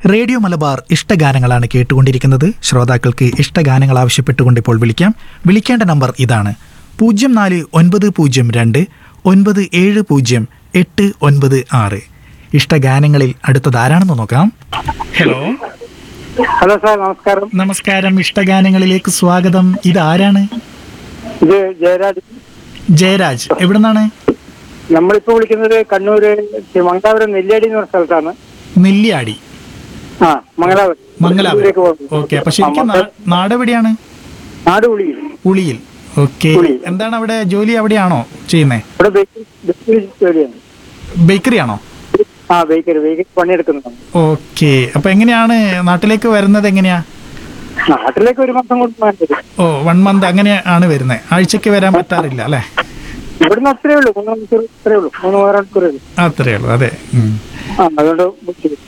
Radio Malabar ഇഷ്ടഗാനങ്ങളാണ് കേട്ടുകൊണ്ടിരിക്കുന്നത്. ശ്രോതാക്കൾക്ക് ഇഷ്ടഗാനങ്ങൾ ആവശ്യപ്പെട്ടുകൊണ്ട് ഇപ്പോൾ വിളിക്കേണ്ട നമ്പർ ഇതാണ്: 0492 ഇഷ്ടഗാനങ്ങളിൽ അടുത്തതാരാണെന്ന് നോക്കാം. ഹലോ സാർ, നമസ്കാരം. നമസ്കാരം, ഇഷ്ടഗാനങ്ങളിലേക്ക് സ്വാഗതം. ഇതാരാണ്? ഇത് ജയരാജ്. ജയരാജ്, എവിടുന്നാണ്? നമ്മളിപ്പോ വിളിക്കുന്നത് കണ്ണൂര് മംഗലാപുരം നെല്ലിയാടി എന്ന് പറഞ്ഞ സ്ഥലത്താണ്. നെല്ലിയാടി. മംഗലാപുരം. ഓക്കെ. അപ്പൊ ശരിക്കും നാട് എവിടെയാണ്? നാട് ഉളിയിൽ. ഉളിയിൽ. ഓക്കെ. എന്താണ് അവിടെ ജോലി? അവിടെയാണോ ചെയ്യുന്നത്? ബേക്കറി ആണോ? ബേക്കറി പണിയെടുക്കുന്നതാണ്. ഓക്കെ. അപ്പൊ എങ്ങനെയാണ് നാട്ടിലേക്ക് വരുന്നത്? എങ്ങനെയാ നാട്ടിലേക്ക്? 1 മാസം കൊണ്ട്. 1 മന്ത് അങ്ങനെയാണ് വരുന്നത്. ആഴ്ചക്ക് വരാൻ പറ്റാറില്ല അല്ലേ? ഇവിടുന്ന് അത്രേ ഉള്ളൂ, 3 മണിക്കൂർ. അത്രേ ഉള്ളൂ. അത്രേ ഉള്ളൂ. അതെ. അതുകൊണ്ട്